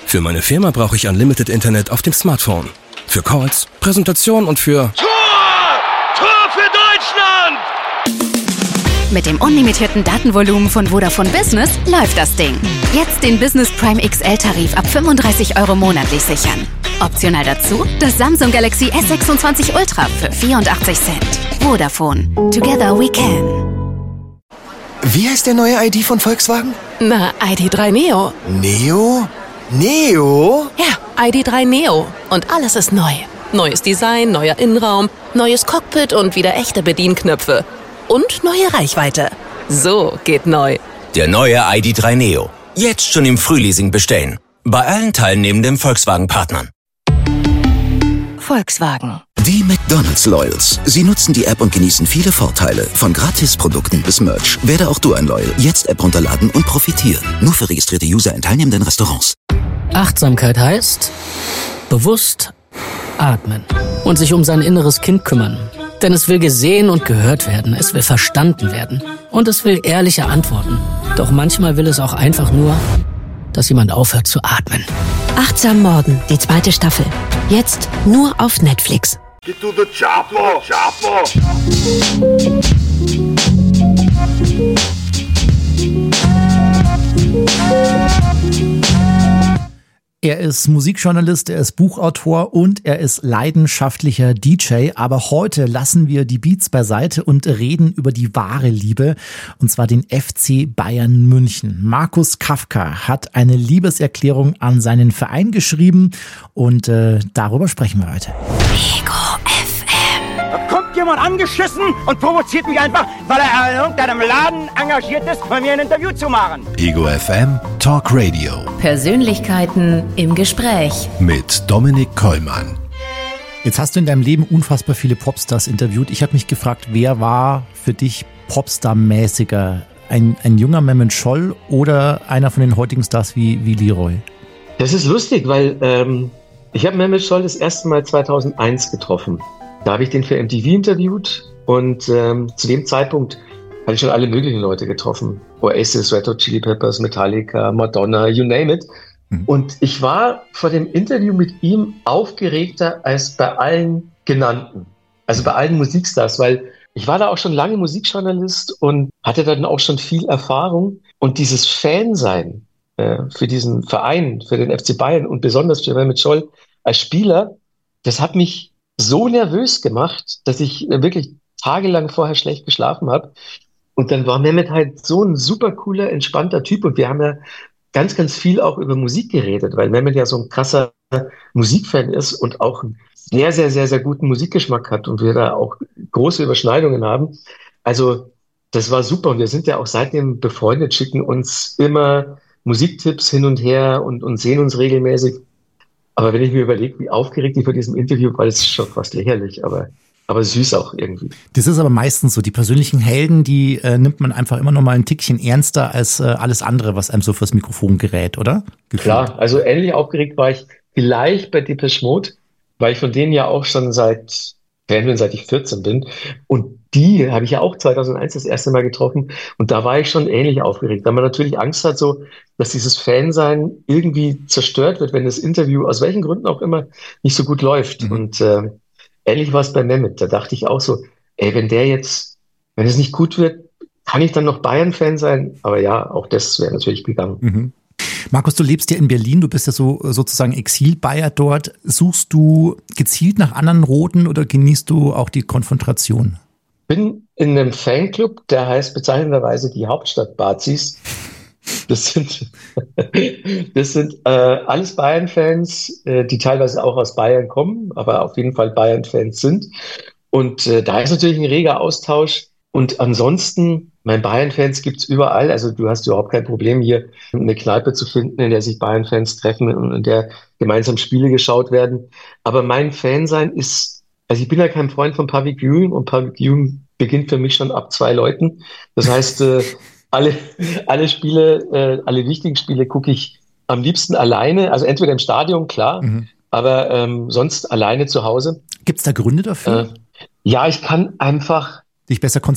Für meine Firma brauche ich Unlimited Internet auf dem Smartphone. Für Calls, Präsentation und für... Tor für Deutschland! Mit dem unlimitierten Datenvolumen von Vodafone Business läuft das Ding. Jetzt den Business Prime XL-Tarif ab 35 € monatlich sichern. Optional dazu das Samsung Galaxy S26 Ultra für 84 Cent. Vodafone. Together we can. Wie heißt der neue ID von Volkswagen? Na, ID.3 Neo. Neo? Neo? Ja, ID.3 Neo. Und alles ist neu. Neues Design, neuer Innenraum, neues Cockpit und wieder echte Bedienknöpfe. Und neue Reichweite. So geht neu. Der neue ID.3 Neo. Jetzt schon im Frühleasing bestellen. Bei allen teilnehmenden Volkswagen-Partnern. Volkswagen. Die McDonald's Loyals. Sie nutzen die App und genießen viele Vorteile. Von Gratisprodukten bis Merch. Werde auch du ein Loyal. Jetzt App runterladen und profitieren. Nur für registrierte User in teilnehmenden Restaurants. Achtsamkeit heißt bewusst atmen und sich um sein inneres Kind kümmern. Denn es will gesehen und gehört werden, es will verstanden werden und es will ehrliche Antworten. Doch manchmal will es auch einfach nur, dass jemand aufhört zu atmen. Achtsam Morden, die 2. Staffel. Jetzt nur auf Netflix. Get to the chopper! Er ist Musikjournalist, er ist Buchautor und er ist leidenschaftlicher DJ. Aber heute lassen wir die Beats beiseite und reden über die wahre Liebe, und zwar den FC Bayern München. Markus Kafka hat eine Liebeserklärung an seinen Verein geschrieben und darüber sprechen wir heute. Ego FM. Da kommt jemand angeschissen und provoziert mich einfach, weil er in irgendeinem Laden engagiert ist, bei mir ein Interview zu machen. Ego FM Talk Radio. Persönlichkeiten im Gespräch. Mit Dominik Kollmann. Jetzt hast du in deinem Leben unfassbar viele Popstars interviewt. Ich habe mich gefragt, wer war für dich Popstar-mäßiger? Ein junger Mehmet Scholl oder einer von den heutigen Stars wie Leroy? Das ist lustig, weil ich habe Mehmet Scholl das erste Mal 2001 getroffen. Da habe ich den für MTV interviewt und zu dem Zeitpunkt hatte ich schon alle möglichen Leute getroffen. Oasis, Red Hot Chili Peppers, Metallica, Madonna, you name it. Und ich war vor dem Interview mit ihm aufgeregter als bei allen genannten. Also bei allen Musikstars, weil ich war da auch schon lange Musikjournalist und hatte dann auch schon viel Erfahrung. Und dieses Fansein für diesen Verein, für den FC Bayern und besonders für Mehmet Scholl als Spieler, das hat mich so nervös gemacht, dass ich wirklich tagelang vorher schlecht geschlafen habe. Und dann war Mehmet halt so ein super cooler, entspannter Typ. Und wir haben ja ganz, ganz viel auch über Musik geredet, weil Mehmet ja so ein krasser Musikfan ist und auch einen sehr, sehr, sehr, sehr guten Musikgeschmack hat und wir da auch große Überschneidungen haben. Also das war super. Und wir sind ja auch seitdem befreundet, schicken uns immer Musiktipps hin und her und sehen uns regelmäßig. Aber wenn ich mir überlege, wie aufgeregt ich vor diesem Interview war, das ist schon fast lächerlich, aber süß auch irgendwie. Das ist aber meistens so. Die persönlichen Helden, die nimmt man einfach immer noch mal ein Tickchen ernster als alles andere, was einem so fürs Mikrofon gerät, oder? Gefühlt. Klar, also ähnlich aufgeregt war ich vielleicht bei Depeche Mode, weil ich von denen ja auch schon seit ich 14 bin. Und die habe ich ja auch 2001 das erste Mal getroffen. Und da war ich schon ähnlich aufgeregt, weil man natürlich Angst hat, so, dass dieses Fansein irgendwie zerstört wird, wenn das Interview aus welchen Gründen auch immer nicht so gut läuft. Und ähnlich war es bei Mehmet. Da dachte ich auch so, wenn es nicht gut wird, kann ich dann noch Bayern-Fan sein? Aber ja, auch das wäre natürlich gegangen. Mhm. Markus, du lebst ja in Berlin, du bist ja sozusagen Exil-Bayer dort. Suchst du gezielt nach anderen Roten oder genießt du auch die Konfrontation? Ich bin in einem Fanclub, der heißt bezeichnenderweise die Hauptstadt-Bazis. Das sind alles Bayern-Fans, die teilweise auch aus Bayern kommen, aber auf jeden Fall Bayern-Fans sind. Und da ist natürlich ein reger Austausch. Und ansonsten, Bayern-Fans gibt's überall. Also du hast überhaupt kein Problem, hier eine Kneipe zu finden, in der sich Bayern-Fans treffen und in der gemeinsam Spiele geschaut werden. Aber mein Fansein ist, also ich bin ja kein Freund von Public Viewing und Public Viewing beginnt für mich schon ab 2 Leuten. Das heißt, alle wichtigen Spiele gucke ich am liebsten alleine. Also entweder im Stadion, klar, aber sonst alleine zu Hause. Gibt's da Gründe dafür? Ja, ich kann einfach dich besser